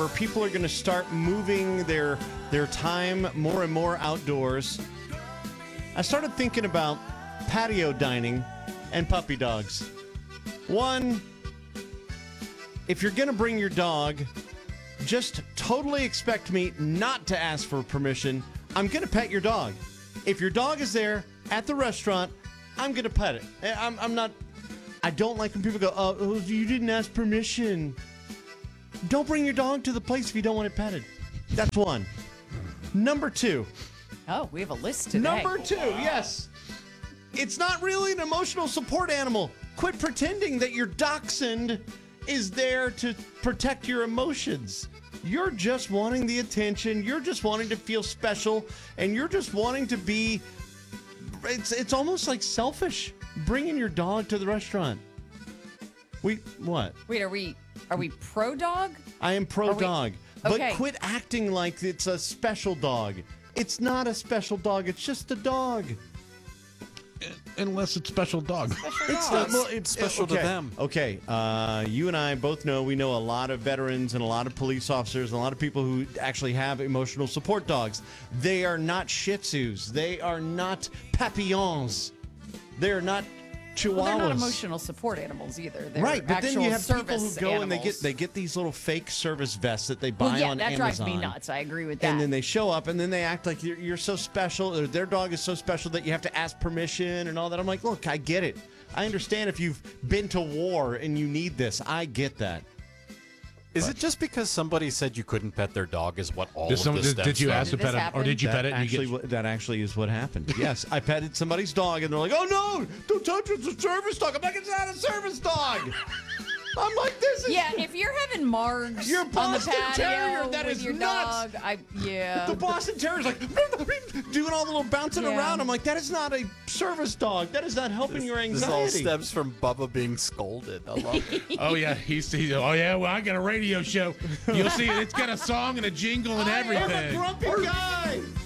where people are going to start moving their time more and more outdoors, I started thinking about patio dining and puppy dogs. One, if you're going to bring your dog, just totally expect me not to ask for permission. I'm going to pet your dog. If your dog is there at the restaurant, I'm going to pet it. I don't like when people go, oh, you didn't ask permission. Don't bring your dog to the place if you don't want it petted. That's one. Number two. Oh, we have a list today. Number two, yes. It's not really an emotional support animal. Quit pretending that your dachshund is there to protect your emotions. You're just wanting the attention. You're just wanting to feel special. And you're just wanting to be... It's almost like selfish bringing your dog to the restaurant. What? Wait, are we pro dog? I am pro dog. But Okay. quit acting like it's a special dog. It's not a special dog. It's just a dog. Unless it's special dog. It's dog. not. Well, it's special to them. Okay. You and I both know. We know a lot of veterans and a lot of police officers and a lot of people who actually have emotional support dogs. They are not Shih Tzus. They are not Papillons. They are not Chihuahuas. Well, they're not emotional support animals either. They're Right, but then you have people who go animals. and they get these little fake service vests that they buy Well, yeah, on that Amazon. drives me nuts. I agree with that. And then they show up and then they act like you're so special, or their dog is so special that you have to ask permission and all that. I'm like, look, I get it. I understand if you've been to war and you need this. I get that. Is it just because somebody said you couldn't pet their dog is what all of this stems Did you from? ask to Did this pet it, or happen? did you pet it? And That actually is what happened. Yes, I petted somebody's dog and they're like, oh no, don't touch it, it's a service dog. I'm like, it's not a service dog. I'm like, this is... Yeah, if you're having margs You're on the Boston patio Terrier, that with is your nuts. dog, yeah. The Boston Terrier's like doing all the little bouncing Yeah. around. I'm like, that is not a service dog. That is not helping your This all anxiety. stems from Bubba being scolded. I love it. Oh yeah, he's oh yeah. Well, I got a radio show. You'll see, it's got a song and a jingle and I am a everything. grumpy guy.